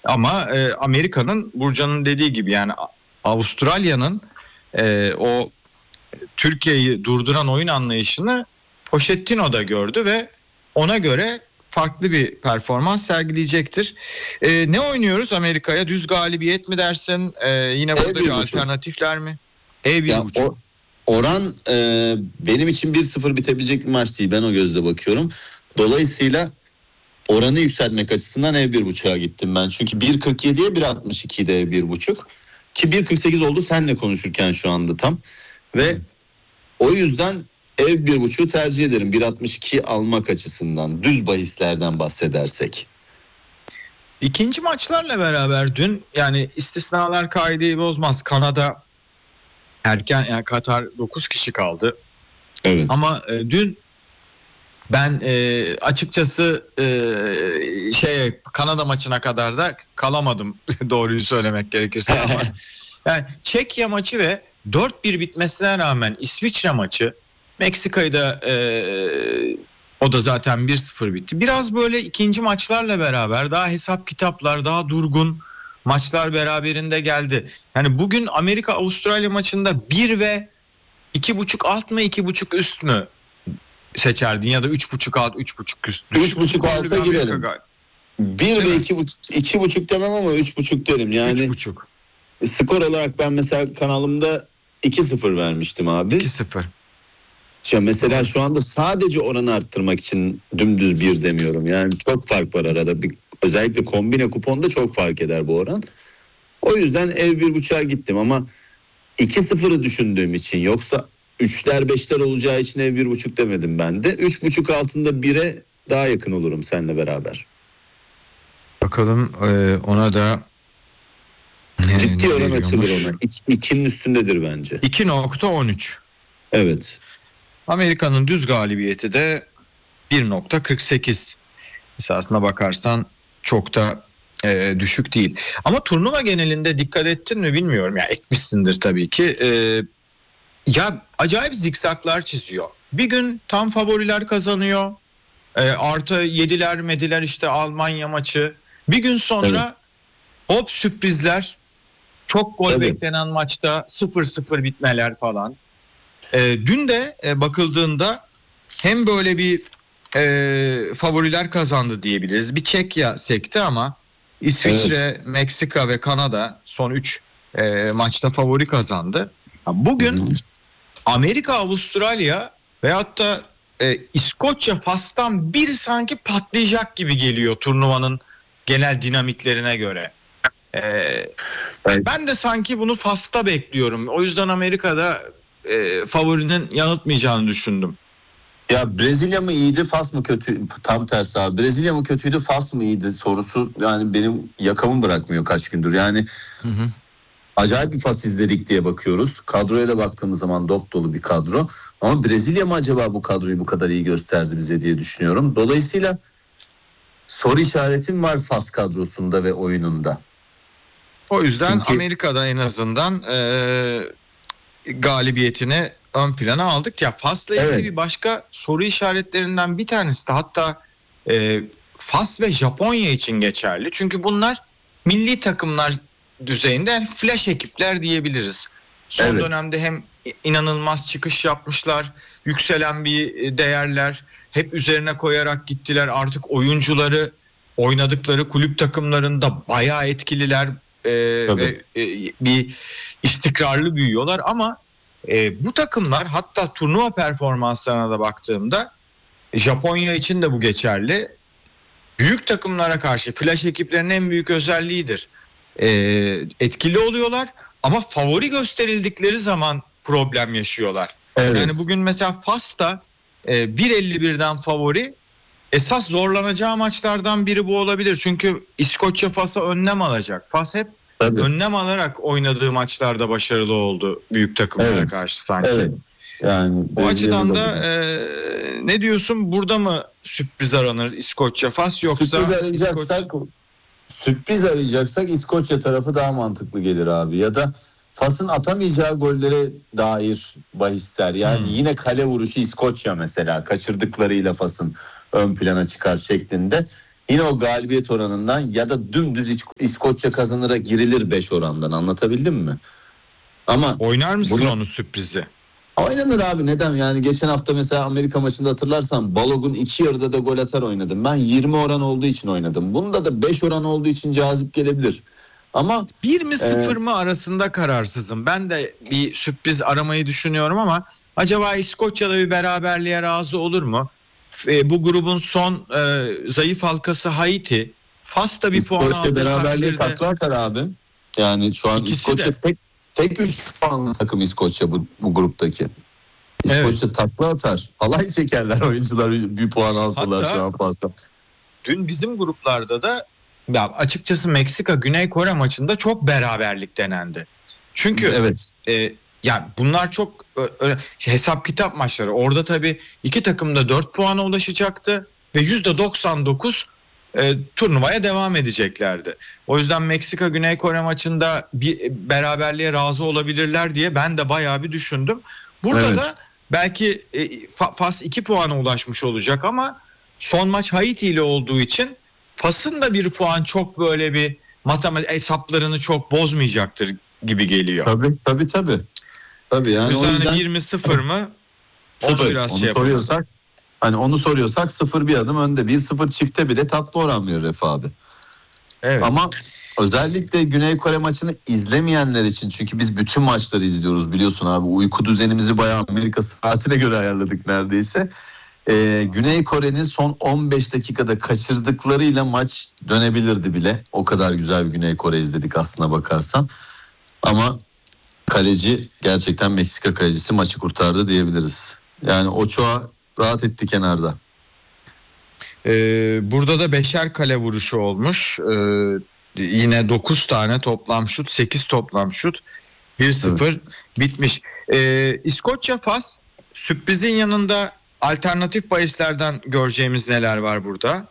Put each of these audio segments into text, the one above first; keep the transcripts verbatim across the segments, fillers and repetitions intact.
Ama e, Amerika'nın, Burcan'ın dediği gibi, yani Avustralya'nın e, o Türkiye'yi durduran oyun anlayışını Pochettino da gördü ve ona göre farklı bir performans sergileyecektir. E, ne oynuyoruz Amerika'ya? Düz galibiyet mi dersin? E, yine burada bir alternatifler mi? E bir buçuk. Oran e, benim için bir sıfır bitebilecek bir maç değil. Ben o gözle bakıyorum. Dolayısıyla oranı yükseltmek açısından ev bir buçuğa gittim ben. Çünkü bir kırk yediye bir altmış iki'de ev bir buçuk. Ki bir kırk sekiz oldu senle konuşurken şu anda tam. Ve o yüzden ev bir buçuğu tercih ederim. bir altmış iki almak açısından. Düz bahislerden bahsedersek. İkinci maçlarla beraber dün, yani istisnalar kaideyi bozmaz. Kanada erken, yani Katar dokuz kişi kaldı. Evet. Ama e, dün ben e, açıkçası e, şey Kanada maçına kadar da kalamadım doğruyu söylemek gerekirse. Ama yani Çekya maçı ve dört bir bitmesine rağmen İsviçre maçı, Meksika'yı da e, o da zaten bir sıfır bitti. Biraz böyle ikinci maçlarla beraber daha hesap kitaplar, daha durgun maçlar beraberinde geldi. Yani bugün Amerika Avustralya maçında bir ve iki buçuk alt mı iki buçuk üst mü seçerdin, ya da üç buçuk alt üç buçuk üst? üç buçuk alsa girelim. bir ve iki buçuk iki buçuk demem ama üç buçuk derim. Yani üç buçuk. Skor olarak ben mesela kanalımda iki sıfır vermiştim abi. iki sıfır. Ya mesela şu anda sadece oranı arttırmak için dümdüz bir demiyorum. Yani çok fark var arada. Bir, özellikle kombine kuponda çok fark eder bu oran. O yüzden ev bir buçuğa gittim ama iki sıfırı düşündüğüm için, yoksa üçler beşler olacağı için ev bir buçuk demedim ben de. Üç buçuk altında bire daha yakın olurum seninle beraber. Bakalım e, ona da ne, ciddi ne oran açılır ona. ikinin üstündedir bence. iki nokta on üç. Evet. Amerika'nın düz galibiyeti de bir nokta kırk sekiz. Esasına bakarsan çok da e, düşük değil. Ama turnuva genelinde dikkat ettin mi bilmiyorum. Ya etmişsindir tabii ki. E, ya acayip zikzaklar çiziyor. Bir gün tam favoriler kazanıyor. E, artı yediler mediler, işte Almanya maçı. Bir gün sonra evet, hop sürprizler. Çok gol tabii beklenen maçta sıfır sıfır bitmeler falan. E, dün de e, bakıldığında hem böyle bir e, favoriler kazandı diyebiliriz. Bir Çekya sekti ama İsviçre, evet, Meksika ve Kanada son üç e, maçta favori kazandı. Bugün hı hı, Amerika, Avustralya veyahut da e, İskoçya Fas'tan bir sanki patlayacak gibi geliyor turnuvanın genel dinamiklerine göre. E, evet, ben de sanki bunu Fas'ta bekliyorum. O yüzden Amerika'da e, favorinin yanıltmayacağını düşündüm. Ya Brezilya mı iyiydi, Fas mı kötü? Tam tersi abi. Brezilya mı kötüydü, Fas mı iyiydi sorusu yani benim yakamı bırakmıyor kaç gündür. Yani hı hı, acayip bir Fas izledik diye bakıyoruz. Kadroya da baktığımız zaman dop dolu bir kadro. Ama Brezilya mı acaba bu kadroyu bu kadar iyi gösterdi bize diye düşünüyorum. Dolayısıyla soru işaretim var Fas kadrosunda ve oyununda. O yüzden çünkü Amerika'da en azından e, galibiyetini ön plana aldık. Ya Fas'la ilgili evet, bir başka soru işaretlerinden bir tanesi de hatta e, Fas ve Japonya için geçerli. Çünkü bunlar milli takımlar düzeyinde, yani flash ekipler diyebiliriz. Son evet, dönemde hem inanılmaz çıkış yapmışlar, yükselen bir değerler, hep üzerine koyarak gittiler. Artık oyuncuları oynadıkları kulüp takımlarında bayağı etkililer e, ve e, bir istikrarlı büyüyorlar ama E, bu takımlar, hatta turnuva performanslarına da baktığımda Japonya için de bu geçerli. Büyük takımlara karşı flash ekiplerin en büyük özelliğidir. E, etkili oluyorlar ama favori gösterildikleri zaman problem yaşıyorlar. Evet. Yani bugün mesela Fas'ta e, bir elli birden favori, esas zorlanacağı maçlardan biri bu olabilir. Çünkü İskoçya Fas'a önlem alacak. Fas hep tabii önlem alarak oynadığı maçlarda başarılı oldu büyük takımlara evet, karşı sanki. Evet. Yani bu açıdan da e, ne diyorsun, burada mı sürpriz aranır İskoçya Fas, yoksa sürpriz arayacaksak İskoç... sürpriz arayacaksak İskoçya tarafı daha mantıklı gelir abi, ya da Fas'ın atamayacağı gollere dair bahisler, yani hmm, yine kale vuruşu İskoçya mesela kaçırdıklarıyla Fas'ın ön plana çıkar şeklinde. yine o galibiyet oranından ya da dümdüz İç- İskoçya kazanıra girilir beş orandan, anlatabildim mi? Ama oynar mısın bunu... onu sürprizi? Oynanır abi, neden? Yani geçen hafta mesela Amerika maçında hatırlarsan Balogun iki yarıda da gol atar oynadım. Ben yirmi oran olduğu için oynadım. Bunda da beş oran olduğu için cazip gelebilir. Ama bir mi sıfır e, mı arasında kararsızım. Ben de bir sürpriz aramayı düşünüyorum ama acaba İskoçya'da bir beraberliğe razı olur mu? E, bu grubun son e, zayıf halkası Haiti. Fas'ta bir puan İskoçya aldığı beraberliği takdirde takla atar abi. Yani şu an İkisi İskoçya de. tek tek üç puanlı takım İskoçya bu, bu gruptaki. İskoçya Evet. takla atar. Halay çekerler oyuncular bir puan alsalar Hatta şu an fazla. dün bizim gruplarda da ya açıkçası Meksika Güney Kore maçında çok beraberlik denendi. Çünkü Evet. e, yani bunlar çok ö- öyle hesap kitap maçları. Orada tabii iki takım da dört puana ulaşacaktı ve yüzde doksan dokuz e, turnuvaya devam edeceklerdi. O yüzden Meksika Güney Kore maçında bir beraberliğe razı olabilirler diye ben de bayağı bir düşündüm. Burada Evet. da belki e, Fa- Fas iki puana ulaşmış olacak ama son maç Haiti ile olduğu için Fas'ın da bir puan çok böyle bir matematik hesaplarını çok bozmayacaktır gibi geliyor. Tabii tabii tabii. Tabii O yani o yüzden, yüzden bir mi sıfır mı? Onu sıfır. biraz Onu şey yapalım. soruyorsak hani onu soruyorsak sıfır bir adım önde. bir sıfır çifte bile tatlı oran verir Efe abi. Evet. Ama özellikle Güney Kore maçını izlemeyenler için, çünkü biz bütün maçları izliyoruz biliyorsun abi, uyku düzenimizi bayağı Amerika saatine göre ayarladık neredeyse. Ee, Güney Kore'nin son on beş dakikada kaçırdıklarıyla maç dönebilirdi bile. O kadar güzel bir Güney Kore izledik aslına bakarsan. Ama kaleci gerçekten Meksika kalecisi maçı kurtardı diyebiliriz. Yani Ochoa rahat etti kenarda. Ee, burada da beşer kale vuruşu olmuş. Ee, yine dokuz tane toplam şut, sekiz toplam şut. bir sıfır evet. Bitmiş. Ee, İskoçya Fas sürprizin yanında alternatif bahislerden göreceğimiz neler var burada?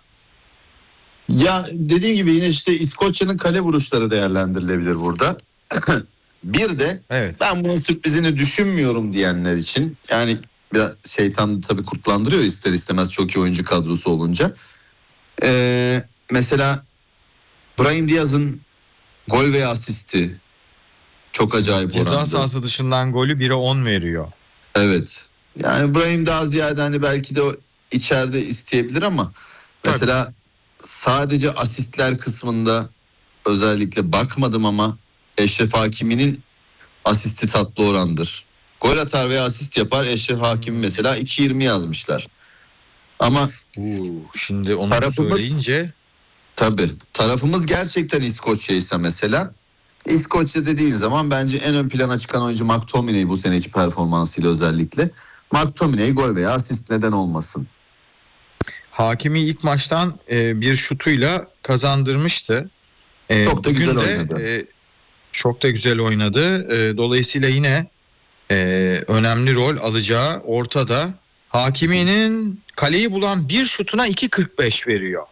Ya dediğim gibi yine işte İskoçya'nın kale vuruşları değerlendirilebilir burada. Bir de evet. Ben bunun sürprizini düşünmüyorum diyenler için, yani biraz şeytan tabii kurtlandırıyor ister istemez çok iyi oyuncu kadrosu olunca. Ee, mesela Brahim Diaz'ın gol veya asisti çok acayip Ceza oranda. sahası dışından golü bire on veriyor. Evet. Yani Brahim daha ziyade hani belki de o içeride isteyebilir ama Tabii. Mesela sadece asistler kısmında özellikle bakmadım ama Eşref Hakimi'nin asisti tatlı orandır. Gol atar veya asist yapar. Eşref Hakimi mesela iki yirmi yazmışlar. Ama Uu, şimdi onu tarafımız, söyleyince tabii tarafımız gerçekten İskoçya'ysa mesela, İskoçya dediğin zaman bence en ön plana çıkan oyuncu McTominay bu seneki performansıyla özellikle. McTominay gol veya asist neden olmasın. Hakimi ilk maçtan e, bir şutuyla kazandırmıştı. E, çok da güzel de, oynadı. E, çok da güzel oynadı. E, dolayısıyla yine e, önemli rol alacağı ortada. Hakimi'nin kaleyi bulan bir şutuna iki kırk beş veriyor.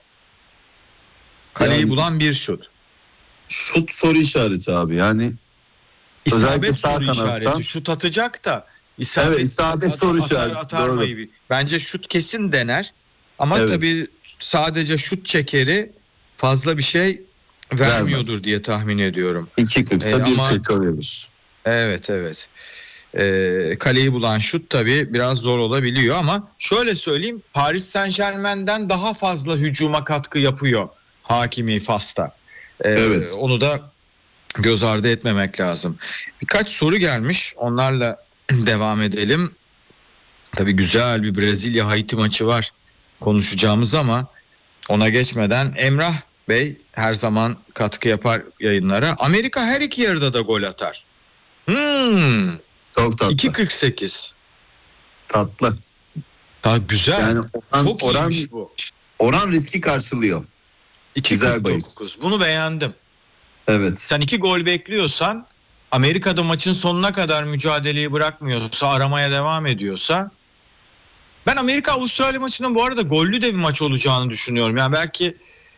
Kaleyi Yani, bulan bir şut. Şut soru işareti abi. Yani İsabet sağ soru kanattan, işareti. Şut atacak da isabet, evet, isabet atar, soru atar, işareti. atar Doğru. mı? Bence şut kesin dener. Ama Evet. tabii sadece şut çekeri fazla bir şey vermiyordur Vermez. diye tahmin ediyorum. iki kırksa Ee, bir ama- kırka verir. Evet evet. Ee, kaleyi bulan şut tabii biraz zor olabiliyor ama şöyle söyleyeyim, Paris Saint-Germain'den daha fazla hücuma katkı yapıyor Hakimi Fas'ta. Ee, Evet. Onu da göz ardı etmemek lazım. Birkaç soru gelmiş, onlarla devam edelim. Tabii güzel bir Brezilya Haiti maçı var konuşacağımız ama ona geçmeden Emrah Bey her zaman katkı yapar yayınlara. Amerika her iki yarıda da gol atar. Hmm. Çok tatlı. iki kırk sekiz. Tatlı. Daha güzel. Yani oran, Çok oran, iyiymiş bu. oran riski karşılıyor. iki güzel kırk dokuz. bahis. Bunu beğendim. Evet. Sen iki gol bekliyorsan, Amerika'da maçın sonuna kadar mücadeleyi bırakmıyorsa, aramaya devam ediyorsa, ben Amerika Avustralya maçının bu arada gollü de bir maç olacağını düşünüyorum. Yani belki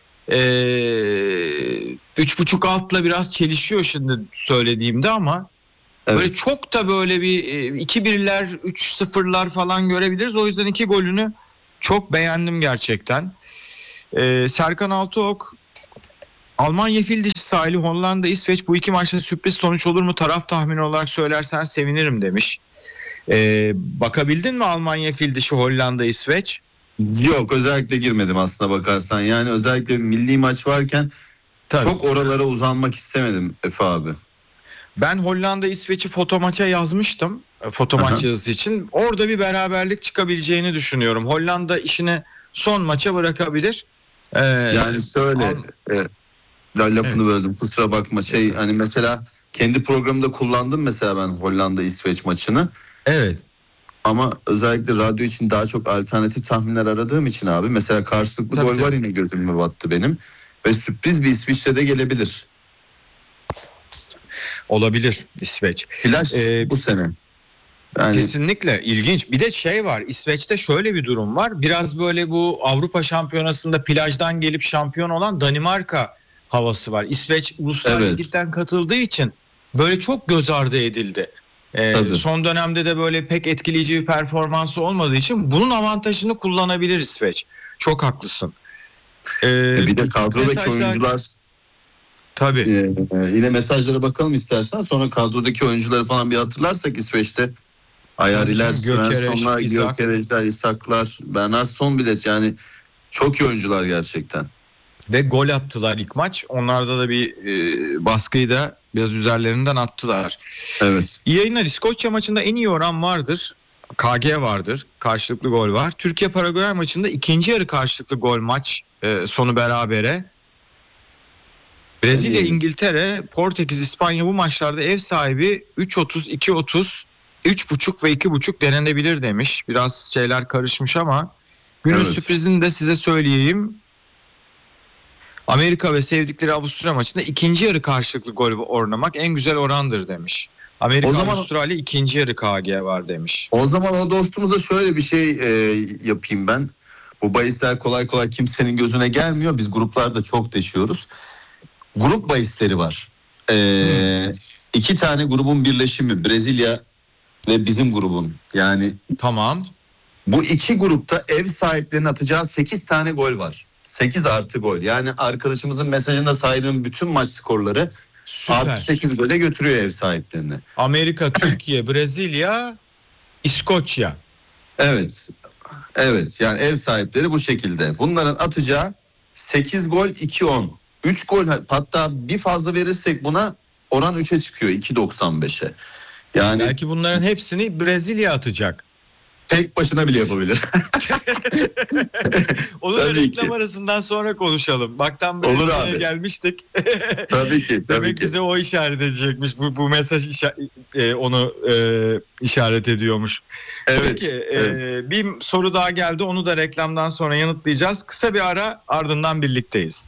ee, üç buçuk altla biraz çelişiyor şimdi söylediğimde ama Evet. böyle çok da böyle bir iki birler, üç sıfırlar falan görebiliriz. O yüzden iki golünü çok beğendim gerçekten. Ee, Serkan Altıok, Almanya fil dişi sahili Hollanda İsveç bu iki maçta sürpriz sonuç olur mu? Taraf tahmini olarak söylersen sevinirim demiş. Ee, bakabildin mi Almanya fil dişi Hollanda İsveç? Yok, özellikle girmedim aslına bakarsan. Yani özellikle milli maç varken Tabii. çok oralara uzanmak istemedim Efe abi. Ben Hollanda İsveç'i foto maça yazmıştım. Foto maç Aha. yazısı için. Orada bir beraberlik çıkabileceğini düşünüyorum. Hollanda işini son maça bırakabilir. Ee, yani şöyle al... e, lafını evet. böldüm, kusura bakma. Şey evet. hani mesela kendi programımda kullandım mesela ben Hollanda İsveç maçını. Evet. Ama özellikle radyo için daha çok alternatif tahminler aradığım için abi. Mesela karşılıklı tabii, gol tabii. var, yine gözüme battı benim. Ve sürpriz bir İsviçre'de gelebilir. Olabilir İsveç. Flash ee, bu sene. Yani... Kesinlikle ilginç. Bir de şey var, İsveç'te şöyle bir durum var. Biraz böyle bu Avrupa Şampiyonası'nda plajdan gelip şampiyon olan Danimarka havası var. İsveç Uluslar evet. Ligi'den katıldığı için böyle çok göz ardı edildi. Ee, son dönemde de böyle pek etkileyici bir performansı olmadığı için bunun avantajını kullanabilir İsveç. Çok haklısın. Ee, bir de kadrodaki mesajlar... oyuncular... Tabii. Ee, yine mesajlara bakalım istersen. Sonra kadrodaki oyuncuları falan bir hatırlarsak İsveç'te Ayariler, Svenssonlar, Gyökeres'ler, İshaklar, Bernhardsson bile, yani çok iyi oyuncular gerçekten. Ve gol attılar ilk maç. Onlarda da bir e, baskıyı da biraz üzerlerinden attılar. Evet. İyi yayınlar. İskoçya maçında en iyi oran vardır. K G vardır. Karşılıklı gol var. Türkiye Paraguay maçında ikinci yarı karşılıklı gol maç e, sonu berabere. Brezilya, İngiltere, Portekiz, İspanya bu maçlarda ev sahibi üç otuz, iki otuz, üç buçuk ve iki buçuk denenebilir demiş. Biraz şeyler karışmış ama günün evet. sürprizini de size söyleyeyim. Amerika ve sevdikleri Avusturya maçında ikinci yarı karşılıklı gol oynamak en güzel orandır demiş. Amerika, o zaman, Avustralya ikinci yarı K G var demiş. O zaman o dostumuza şöyle bir şey e, yapayım ben. Bu bahisler kolay kolay kimsenin gözüne gelmiyor. Biz gruplarda çok deşiyoruz. Grup bahisleri var. Ee, hmm. İki tane grubun birleşimi, Brezilya ve bizim grubun. Yani tamam. Bu iki grupta ev sahiplerinin atacağı sekiz tane gol var. sekiz artı gol. Yani arkadaşımızın mesajında saydığım bütün maç skorları Süper. Artı sekiz gole götürüyor ev sahiplerini. Amerika, Türkiye, Brezilya, İskoçya. Evet. Evet, yani ev sahipleri bu şekilde. Bunların atacağı sekiz gol, iki on. üç gol, hatta bir fazla verirsek buna oran üçe çıkıyor, iki doksan beşe. Yani belki bunların hepsini Brezilya atacak. Tek başına bile yapabilir. Onu da reklam arasından sonra konuşalım. Bak tam Brezilya'ya gelmiştik. Tabii ki. Tabii Demek ki. bize o işaret edecekmiş. Bu, bu mesaj işa- e, onu e, işaret ediyormuş. Evet. Peki evet. E, bir soru daha geldi. Onu da reklamdan sonra yanıtlayacağız. Kısa bir ara, ardından birlikteyiz.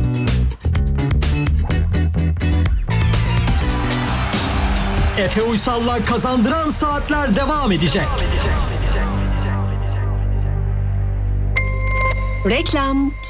Efe Uysal'la Kazandıran Saatler devam edecek. Reklam.